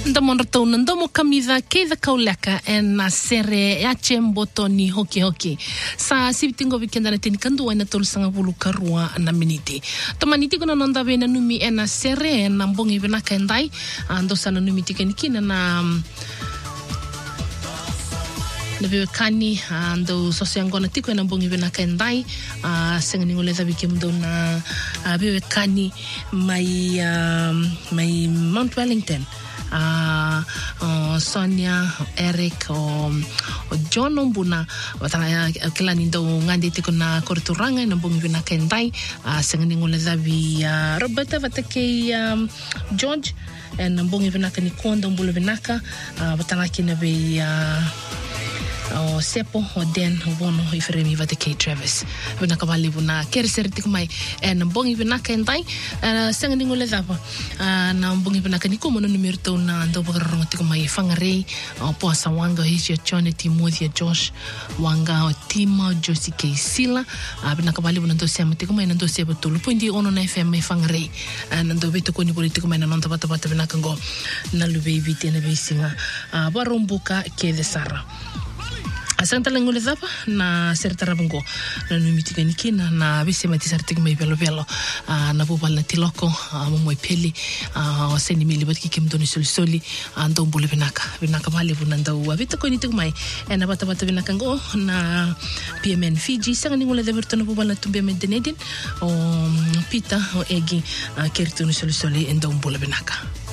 Ndamonratou ndomo kamida keida kauleka na sere ya chemboto ni hoki sa sibitingo weekend na tini kandu ina tolusanga bulu karua na miniti tomaniti kuna nonda bena numi ena sere na mbongi bena kendai ando sana numi tikenikina na Nabiwe kani ando sosiangona tiko na mbongi bena kendai senga ningoleza wiki mdo na biwe kani my Mount Wellington Sonia, Eric o John Ombuna watanga kila nindo ngandi tiko na korturanga na mbongi bina kendai senga ningoleza bi Roberta watake George na mbongi bina kanikonda mbulu binaka watanga kina bi o Sepo o Den o Bono ifremi vatake Travis bina kabali buna kerseri tikumai na mbongi bina kendai senga ningoleza na mbongi bina kanikomo no numero to na ndo bagaronga tikumai fangarei o poasa wanga hisia John Timothy Josh wanga o Tima Josie Keisila bina kabali buna ndo sema tikumai ndo sema tulu poindi ono na FM fangarei na ndo beto koni boli tikumai na nonta bata bina kango na lubebi tena beisinga barombuka kede sara Asante langole zapa na sertarabango na numitika nikina na bise mati sartik mai belo na bubal na tiloko mo peli seni mili batki kimdoni soli ando mbule binaka mali bunanda wabita ko nitik mai na bata binaka ngo na PMN Fiji sanga ngole de bertono bubal na tumbe medenedin o pita o egi kertoni soli endo mbule binaka